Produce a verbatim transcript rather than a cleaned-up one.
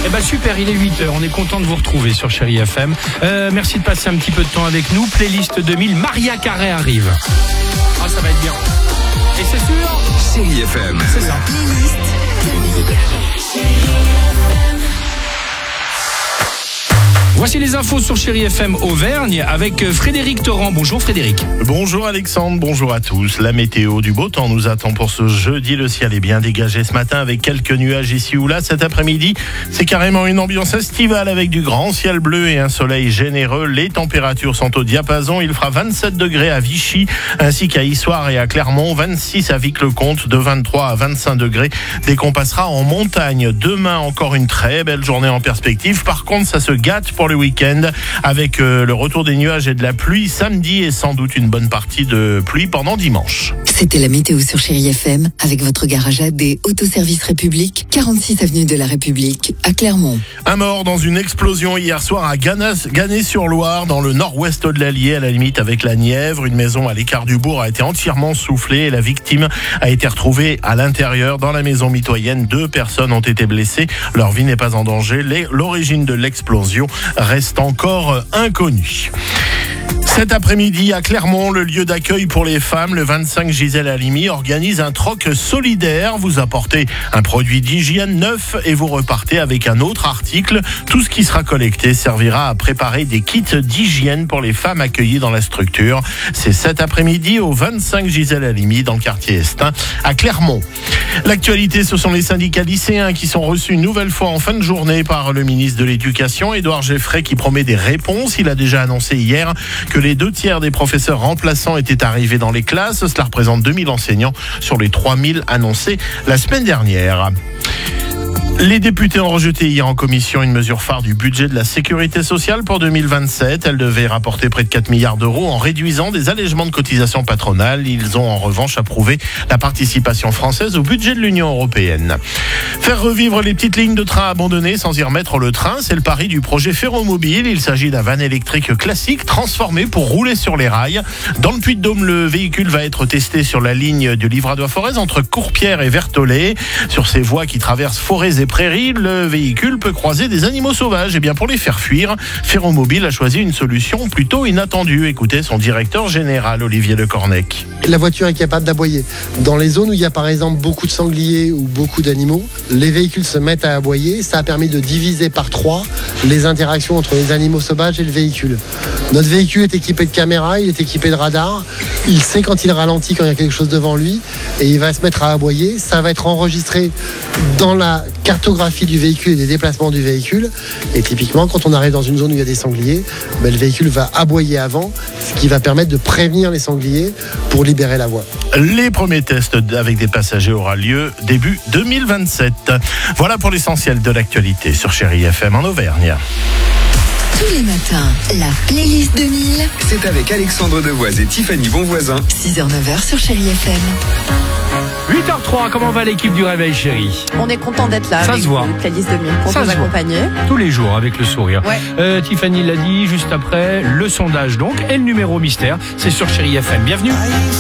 Eh ben super, il est huit heures, on est content de vous retrouver sur Chérie F M. Euh, merci de passer un petit peu de temps avec nous. Playlist deux mille, Maria Carey arrive. Ah, ça va être bien. Et c'est sûr, Chérie F M. c'est ça. Voici les infos sur Chérie F M Auvergne avec Frédéric Torrent. Bonjour Frédéric. Bonjour Alexandre, bonjour à tous. La météo, du beau temps nous attend pour ce jeudi. Le ciel est bien dégagé ce matin avec quelques nuages ici ou là. Cet après-midi, c'est carrément une ambiance estivale avec du grand ciel bleu et un soleil généreux. Les températures sont au diapason. Il fera vingt-sept degrés à Vichy ainsi qu'à Issoire et à Clermont, vingt-six à Vic-le-Comte, de vingt-trois à vingt-cinq degrés. Dès qu'on passera en montagne, demain encore une très belle journée en perspective. Par contre, ça se gâte pour le week-end avec euh, le retour des nuages et de la pluie samedi et sans doute une bonne partie de pluie pendant dimanche. C'était la météo sur Chérie F M avec votre garage A D Autoservice République, quarante-six avenue de la République à Clermont. Un mort dans une explosion hier soir à Ganas- Ganay-sur-Loire dans le nord-ouest de l'Allier à la limite avec la Nièvre. Une maison à l'écart du bourg a été entièrement soufflée et la victime a été retrouvée à l'intérieur dans la maison mitoyenne. Deux personnes ont été blessées. Leur vie n'est pas en danger. Les- L'origine de l'explosion reste encore inconnue. Cet après-midi, à Clermont, le lieu d'accueil pour les femmes, le vingt-cinq Gisèle Halimi, organise un troc solidaire. Vous apportez un produit d'hygiène neuf et vous repartez avec un autre article. Tout ce qui sera collecté servira à préparer des kits d'hygiène pour les femmes accueillies dans la structure. C'est cet après-midi au vingt-cinq Gisèle Halimi, dans le quartier Estin, à Clermont. L'actualité, ce sont les syndicats lycéens qui sont reçus une nouvelle fois en fin de journée par le ministre de l'Éducation, Édouard Geffray, qui promet des réponses. Il a déjà annoncé hier que les deux tiers des professeurs remplaçants étaient arrivés dans les classes. Cela représente deux mille enseignants sur les trois mille annoncés la semaine dernière. Les députés ont rejeté hier en commission une mesure phare du budget de la sécurité sociale pour deux mille vingt-sept. Elle devait rapporter près de quatre milliards d'euros en réduisant des allègements de cotisations patronales. Ils ont en revanche approuvé la participation française au budget de l'Union européenne. Faire revivre les petites lignes de train abandonnées sans y remettre le train, c'est le pari du projet Ferromobile. Il s'agit d'un van électrique classique transformé pour rouler sur les rails. Dans le Puy-de-Dôme, le véhicule va être testé sur la ligne de Livradois-Forez entre Courpierre et Vertollet. Sur ces voies qui traversent forêts et prairies, le véhicule peut croiser des animaux sauvages. Et bien pour les faire fuir, Ferromobile a choisi une solution plutôt inattendue. Écoutez son directeur général, Olivier Lecornec. La voiture est capable d'aboyer. Dans les zones où il y a par exemple beaucoup de sangliers ou beaucoup d'animaux, les véhicules se mettent à aboyer. Ça a permis de diviser par trois les interactions entre les animaux sauvages et le véhicule. Notre véhicule est équipé de caméras, il est équipé de radars. Il sait quand il ralentit, quand il y a quelque chose devant lui, et il va se mettre à aboyer. Ça va être enregistré dans la cartographie du véhicule et des déplacements du véhicule. Et typiquement, quand on arrive dans une zone où il y a des sangliers, ben, le véhicule va aboyer avant, ce qui va permettre de prévenir les sangliers pour libérer la voie. Les premiers tests avec des passagers aura lieu début deux mille vingt-sept. Voilà pour l'essentiel de l'actualité sur Chérie F M en Auvergne. Tous les matins, la playlist deux mille, C'est avec Alexandre Devoise et Tiffany Bonvoisin. six heures neuf heures sur Chérie F M. huit heures trois, comment va l'équipe du Réveil Chérie? On est content d'être là Ça avec se voit. vous, Playlist deux mille, pour Ça vous se voit. accompagner. Tous les jours avec le sourire. Ouais. Euh, Tiffany l'a dit juste après, le sondage donc et le numéro mystère, c'est sur Chérie F M. Bienvenue.